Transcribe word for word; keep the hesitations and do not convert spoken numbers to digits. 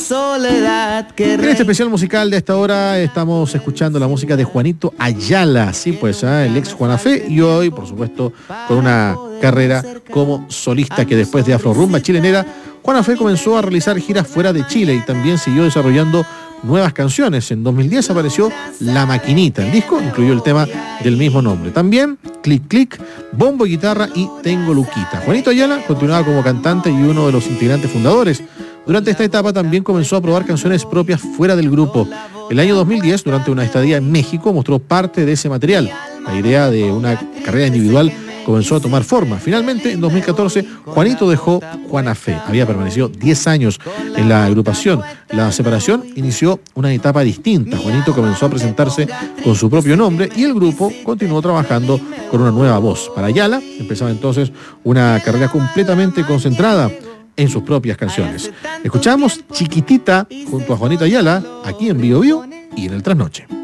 soledad que En este especial musical de esta hora estamos escuchando la música de Juanito Ayala, sí pues, ¿eh? El ex Juana Fe, y hoy, por supuesto, con una carrera como solista que después de Afro Rumba Chilenera, Juana Fe comenzó a realizar giras fuera de Chile y también siguió desarrollando nuevas canciones. En dos mil diez apareció La Maquinita. El disco incluyó el tema del mismo nombre. También Clic Clic, Bombo y Guitarra y Tengo Luquita. Juanito Ayala continuaba como cantante y uno de los integrantes fundadores. Durante esta etapa también comenzó a probar canciones propias fuera del grupo. El año dos mil diez, durante una estadía en México, mostró parte de ese material. La idea de una carrera individual comenzó a tomar forma. Finalmente, en dos mil catorce, Juanito dejó Juana Fe. Había permanecido diez años en la agrupación. La separación inició una etapa distinta. Juanito comenzó a presentarse con su propio nombre y el grupo continuó trabajando con una nueva voz. Para Ayala, empezaba entonces una carrera completamente concentrada en sus propias canciones. Escuchamos Chiquitita junto a Juanito Ayala, aquí en Bio Bio y en el Trasnoche.